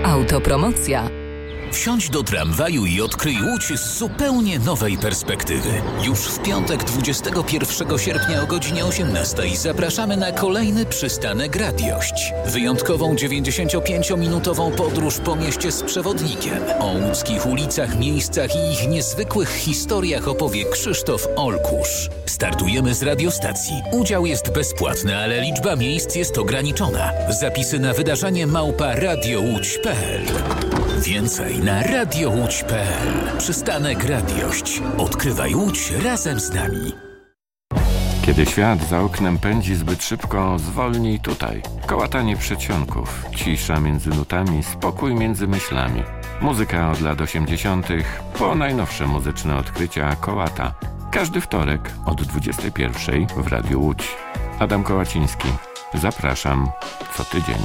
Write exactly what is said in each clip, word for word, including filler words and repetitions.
Autopromocja. Wsiądź do tramwaju i odkryj Łódź z zupełnie nowej perspektywy. Już w piątek dwudziestego pierwszego sierpnia o godzinie osiemnastej zapraszamy na kolejny przystanek Radiość. Wyjątkową dziewięćdziesięciopięciominutową podróż po mieście z przewodnikiem. O łódzkich ulicach, miejscach i ich niezwykłych historiach opowie Krzysztof Olkusz. Startujemy z radiostacji. Udział jest bezpłatny, ale liczba miejsc jest ograniczona. Zapisy na wydarzenie małpa radiołódź kropka p l. Więcej na radiołódź kropka p l. Przystanek Radiość. Odkrywaj Łódź razem z nami. Kiedy świat za oknem pędzi zbyt szybko, zwolnij tutaj. Kołatanie przedsionków, cisza między nutami, spokój między myślami. Muzyka od lat osiemdziesiątych po najnowsze muzyczne odkrycia Kołata. Każdy wtorek od dwudziestej pierwszej w Radiu Łódź. Adam Kołaciński. Zapraszam co tydzień.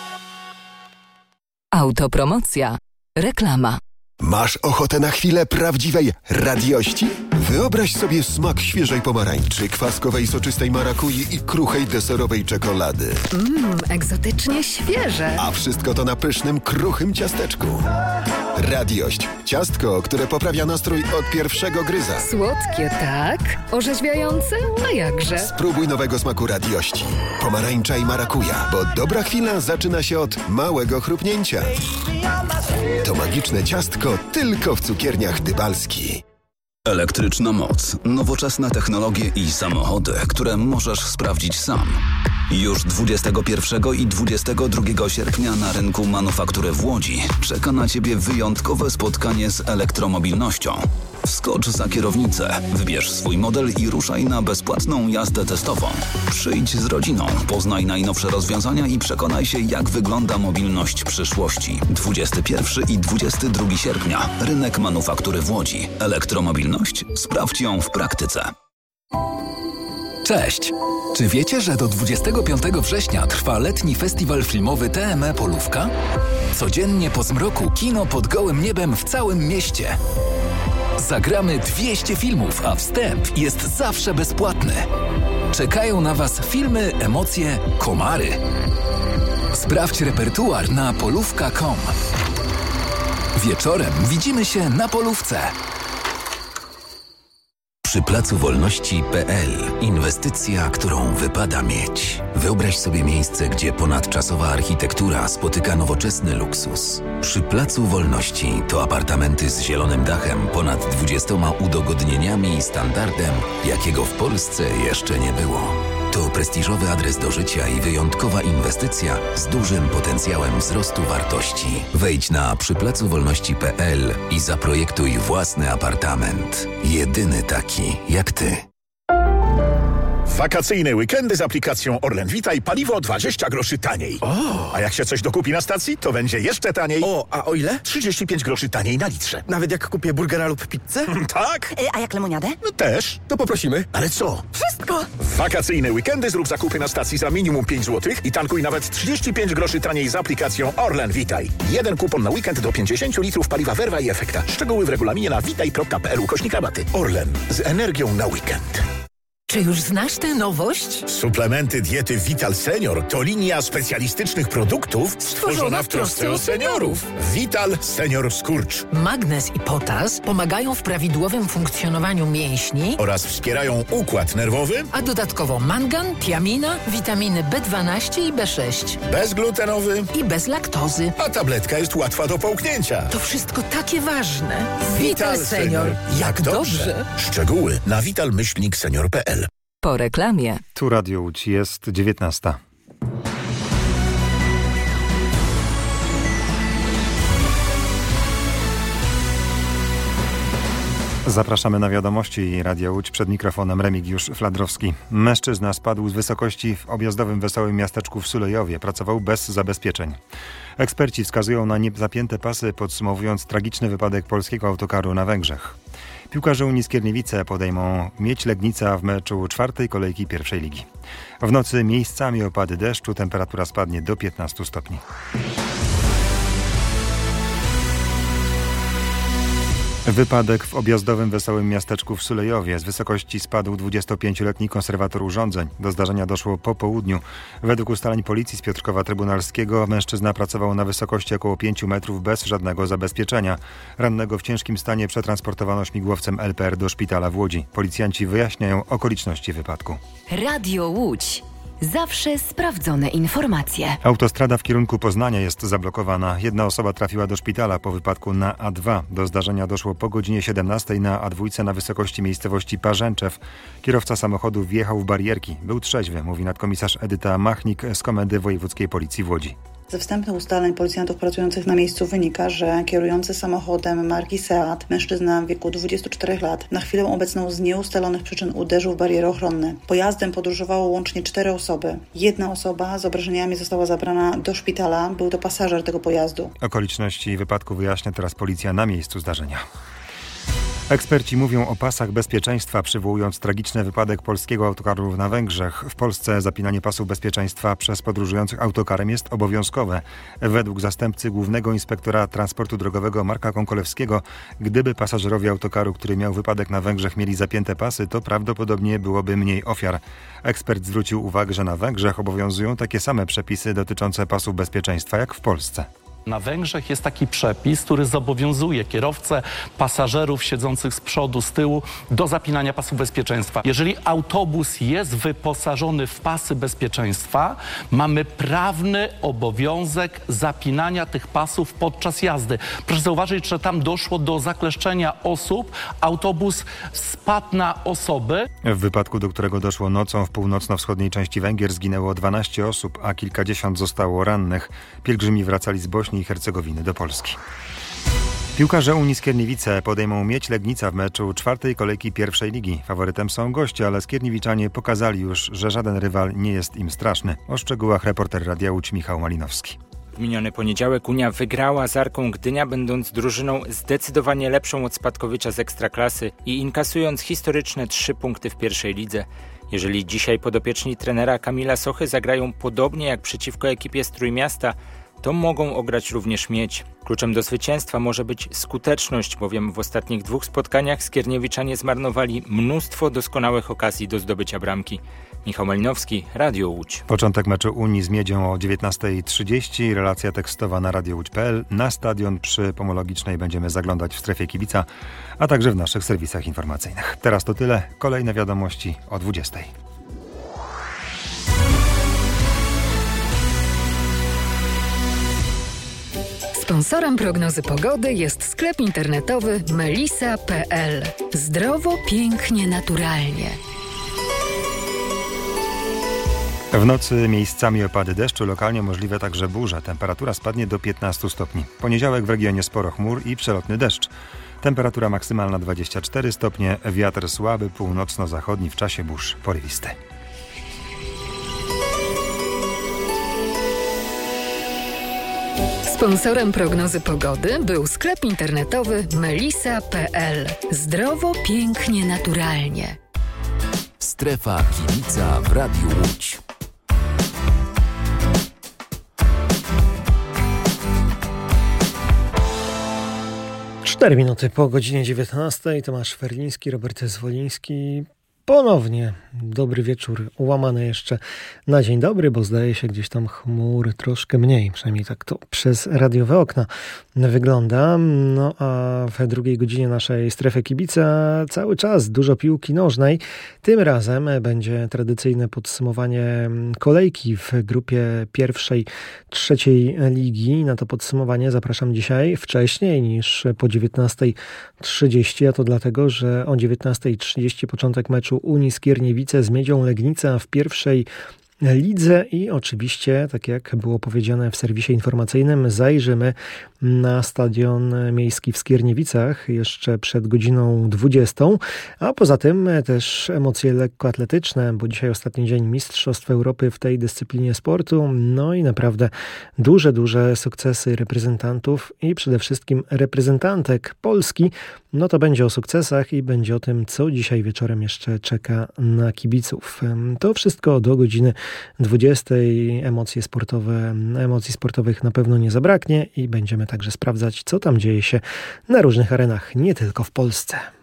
Autopromocja. Reklama. Masz ochotę na chwilę prawdziwej radiości? Wyobraź sobie smak świeżej pomarańczy, kwaskowej soczystej marakui i kruchej deserowej czekolady. Mmm, egzotycznie świeże. A wszystko to na pysznym, kruchym ciasteczku. Radiość. Ciastko, które poprawia nastrój od pierwszego gryza. Słodkie, tak? Orzeźwiające? A jakże? Spróbuj nowego smaku radiości. Pomarańcza i marakuja, bo dobra chwila zaczyna się od małego chrupnięcia. To magiczne ciastko tylko w cukierniach Dybalski. Elektryczna moc, nowoczesne technologie i samochody, które możesz sprawdzić sam. Już dwudziestego pierwszego i dwudziestego drugiego sierpnia na rynku Manufaktury w Łodzi czeka na Ciebie wyjątkowe spotkanie z elektromobilnością. Wskocz za kierownicę, wybierz swój model i ruszaj na bezpłatną jazdę testową. Przyjdź z rodziną, poznaj najnowsze rozwiązania i przekonaj się, jak wygląda mobilność przyszłości. dwudziestego pierwszego i dwudziestego drugiego sierpnia. Rynek Manufaktury w Łodzi. Elektromobilność? Sprawdź ją w praktyce. Cześć! Czy wiecie, że do dwudziestego piątego września trwa letni festiwal filmowy T M E Polówka? Codziennie po zmroku kino pod gołym niebem w całym mieście. Zagramy dwieście filmów, a wstęp jest zawsze bezpłatny. Czekają na Was filmy, emocje, komary. Sprawdź repertuar na polówka kropka com. Wieczorem widzimy się na polówce. Przy Placu Wolności kropka p l. Inwestycja, którą wypada mieć. Wyobraź sobie miejsce, gdzie ponadczasowa architektura spotyka nowoczesny luksus. Przy Placu Wolności to apartamenty z zielonym dachem, ponad dwudziestoma udogodnieniami i standardem, jakiego w Polsce jeszcze nie było. To prestiżowy adres do życia i wyjątkowa inwestycja z dużym potencjałem wzrostu wartości. Wejdź na przy placu wolności kropka p l i zaprojektuj własny apartament. Jedyny taki jak Ty. Wakacyjne weekendy z aplikacją Orlen Witaj, paliwo dwadzieścia groszy taniej. O! A jak się coś dokupi na stacji, to będzie jeszcze taniej. O, a o ile? trzydzieści pięć groszy taniej na litrze. Nawet jak kupię burgera lub pizzę? Tak? E, a jak lemoniadę? No też. To poprosimy. Ale co? Wszystko! Wakacyjne weekendy zrób zakupy na stacji za minimum pięć złotych i tankuj nawet trzydzieści pięć groszy taniej z aplikacją Orlen Witaj. Jeden kupon na weekend do pięćdziesiąt litrów paliwa Verva i Efekta. Szczegóły w regulaminie na witaj kropka p l ukośnik rabaty. Orlen. Z energią na weekend. Czy już znasz tę nowość? Suplementy diety Vital Senior to linia specjalistycznych produktów stworzona w trosce o seniorów. Vital Senior Skurcz. Magnez i potas pomagają w prawidłowym funkcjonowaniu mięśni oraz wspierają układ nerwowy, a dodatkowo mangan, tiamina, witaminy B dwanaście i B sześć. Bezglutenowy i bez laktozy. A tabletka jest łatwa do połknięcia. To wszystko takie ważne. Vital, Vital Senior. Jak, Jak dobrze. dobrze. Szczegóły na vital myślnik senior kropka p l. Po reklamie. Tu Radio Łódź, jest dziewiętnasta. Zapraszamy na wiadomości Radia Łódź. Przed mikrofonem Remigiusz Fladrowski. Mężczyzna spadł z wysokości w objazdowym Wesołym Miasteczku w Sulejowie. Pracował bez zabezpieczeń. Eksperci wskazują na niezapięte pasy, podsumowując tragiczny wypadek polskiego autokaru na Węgrzech. Piłkarze Unii Skierniewice podejmą Miedź Legnica w meczu czwartej kolejki pierwszej ligi. W nocy miejscami opady deszczu, temperatura spadnie do piętnastu stopni. Wypadek w objazdowym Wesołym Miasteczku w Sulejowie. Z wysokości spadł dwudziestopięcioletni konserwator urządzeń. Do zdarzenia doszło po południu. Według ustaleń policji z Piotrkowa Trybunalskiego mężczyzna pracował na wysokości około pięciu metrów bez żadnego zabezpieczenia. Rannego w ciężkim stanie przetransportowano śmigłowcem L P R do szpitala w Łodzi. Policjanci wyjaśniają okoliczności wypadku. Radio Łódź. Zawsze sprawdzone informacje. Autostrada w kierunku Poznania jest zablokowana. Jedna osoba trafiła do szpitala po wypadku na A dwa. Do zdarzenia doszło po godzinie siedemnastej na A dwa na wysokości miejscowości Parzęczew. Kierowca samochodu wjechał w barierki. Był trzeźwy, mówi nadkomisarz Edyta Machnik z Komendy Wojewódzkiej Policji w Łodzi. Ze wstępnych ustaleń policjantów pracujących na miejscu wynika, że kierujący samochodem marki Seat, mężczyzna w wieku dwudziestu czterech lat, na chwilę obecną z nieustalonych przyczyn uderzył w bariery ochronne. Pojazdem podróżowało łącznie cztery osoby. Jedna osoba z obrażeniami została zabrana do szpitala. Był to pasażer tego pojazdu. Okoliczności wypadku wyjaśnia teraz policja na miejscu zdarzenia. Eksperci mówią o pasach bezpieczeństwa, przywołując tragiczny wypadek polskiego autokaru na Węgrzech. W Polsce zapinanie pasów bezpieczeństwa przez podróżujących autokarem jest obowiązkowe. Według zastępcy głównego inspektora transportu drogowego Marka Konkolewskiego, gdyby pasażerowie autokaru, który miał wypadek na Węgrzech, mieli zapięte pasy, to prawdopodobnie byłoby mniej ofiar. Ekspert zwrócił uwagę, że na Węgrzech obowiązują takie same przepisy dotyczące pasów bezpieczeństwa jak w Polsce. Na Węgrzech jest taki przepis, który zobowiązuje kierowcę, pasażerów siedzących z przodu, z tyłu do zapinania pasów bezpieczeństwa. Jeżeli autobus jest wyposażony w pasy bezpieczeństwa, mamy prawny obowiązek zapinania tych pasów podczas jazdy. Proszę zauważyć, że tam doszło do zakleszczenia osób. Autobus spadł na osoby. W wypadku, do którego doszło nocą w północno-wschodniej części Węgier, zginęło dwanaście osób, a kilkadziesiąt zostało rannych. Pielgrzymi wracali z Bośni i Hercegowiny do Polski. Piłkarze Unii Skierniewice podejmą Miedź Legnica w meczu czwartej kolejki pierwszej ligi. Faworytem są goście, ale skierniewiczanie pokazali już, że żaden rywal nie jest im straszny. O szczegółach reporter Radia Łódź Michał Malinowski. W miniony poniedziałek Unia wygrała z Arką Gdynia, będąc drużyną zdecydowanie lepszą od spadkowicza z Ekstraklasy i inkasując historyczne trzy punkty w pierwszej lidze. Jeżeli dzisiaj podopieczni trenera Kamila Sochy zagrają podobnie jak przeciwko ekipie z Trójmiasta, to mogą ograć również Miedź. Kluczem do zwycięstwa może być skuteczność, bowiem w ostatnich dwóch spotkaniach skierniewiczanie zmarnowali mnóstwo doskonałych okazji do zdobycia bramki. Michał Malinowski, Radio Łódź. Początek meczu Unii z Miedzią o dziewiętnasta trzydzieści. Relacja tekstowa na radio łódź kropka p l. Na stadion przy Pomologicznej będziemy zaglądać w strefie kibica, a także w naszych serwisach informacyjnych. Teraz to tyle. Kolejne wiadomości o dwudziestej. Sponsorem prognozy pogody jest sklep internetowy melisa kropka p l. Zdrowo, pięknie, naturalnie. W nocy miejscami opady deszczu, lokalnie możliwe także burze. Temperatura spadnie do piętnastu stopni. Poniedziałek w regionie sporo chmur i przelotny deszcz. Temperatura maksymalna dwadzieścia cztery stopnie, wiatr słaby, północno-zachodni w czasie burz porywisty. Sponsorem prognozy pogody był sklep internetowy melisa kropka p l. Zdrowo, pięknie, naturalnie. Strefa kibica w Radiu Łódź. Cztery minuty po godzinie dziewiętnastej. Tomasz Ferliński, Robert Zwoliński. Ponownie dobry wieczór, ułamany jeszcze na dzień dobry, bo zdaje się gdzieś tam chmur troszkę mniej, przynajmniej tak to przez radiowe okna wygląda. No a w drugiej godzinie naszej strefy kibica cały czas dużo piłki nożnej. Tym razem będzie tradycyjne podsumowanie kolejki w grupie pierwszej, trzeciej ligi. Na to podsumowanie zapraszam dzisiaj wcześniej niż po dziewiętnasta trzydzieści, a to dlatego, że o dziewiętnasta trzydzieści początek meczu Unii Skierniewice z Miedzią Legnica w pierwszej lidze i oczywiście, tak jak było powiedziane w serwisie informacyjnym, zajrzymy na stadion miejski w Skierniewicach jeszcze przed godziną dwudziestą, a poza tym też emocje lekkoatletyczne, bo dzisiaj ostatni dzień Mistrzostw Europy w tej dyscyplinie sportu, no i naprawdę duże, duże sukcesy reprezentantów i przede wszystkim reprezentantek Polski no to będzie o sukcesach i będzie o tym, co dzisiaj wieczorem jeszcze czeka na kibiców. To wszystko do godziny dwudziestej. Emocje sportowe, emocji sportowych na pewno nie zabraknie i będziemy także sprawdzać, co tam dzieje się na różnych arenach, nie tylko w Polsce.